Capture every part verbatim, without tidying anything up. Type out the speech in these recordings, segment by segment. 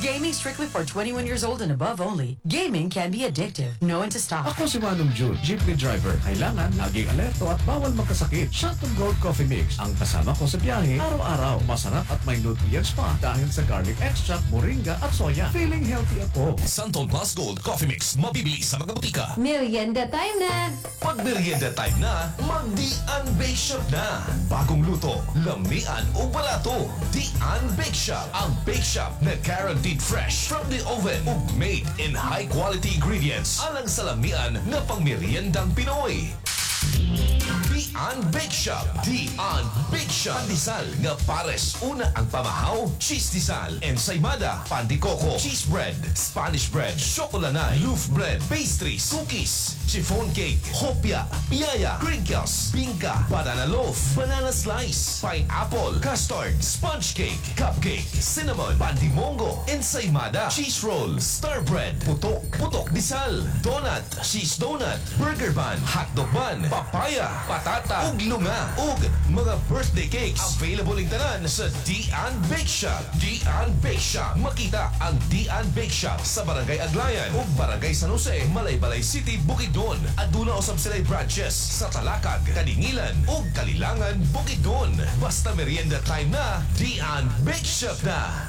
Gaming strictly for twenty-one years old and above only. Gaming can be addictive. Know when to stop. Ako si Manong June, jeepney driver. Kailangan laging alerto at bawal magkasakit. Shanton Gold Coffee Mix ang kasama ko sa biyahe araw-araw. Masarap at may nutrients pa dahil sa garlic extract, moringa at soya. Feeling healthy ako. Santon Plus Gold Coffee Mix. Mabibili sa mga butika. Merienda time na! Pag merienda time na, mag-Dian Bake Shop na. Bagong luto, lamian o balato. Dian Bake Shop. Ang bake shop na guaranteed fresh from the oven ug made in high quality ingredients. Alang sa lamian na pangmeriendang Pinoy. Dian Bake Shop. Dian Bake Shop. Pandesal nga pares. Una ang pamahaw, cheese disal, ensaymada, pandikoko, cheese bread, Spanish bread, chocolanay, loaf bread, pastries, cookies, chiffon cake, hopia, piyaya, crinkles, bingka, banana loaf, banana slice, pineapple, custard, sponge cake, cupcake, cinnamon, pandimongo, ensaymada, cheese roll, star bread, putok, putok disal, donut, cheese donut, burger bun, hotdog bun, papaya, patata, ug lunga, ug mga birthday cakes. Available in tanan sa Dian Bake Shop. Dian Bake Shop. Makita ang Dian Bake Shop sa Barangay Aglayan ug Barangay San Jose, Malaybalay City, Bukidnon. Aduna usab sila'y branches sa Talakag, Kadingilan ug Kalilangan, Bukidnon. Basta merienda time na, Dian Bake Shop na.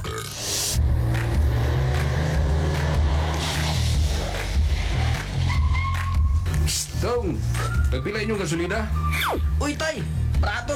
Dong, nagpila inyong gasolina? Uy, tay! Prato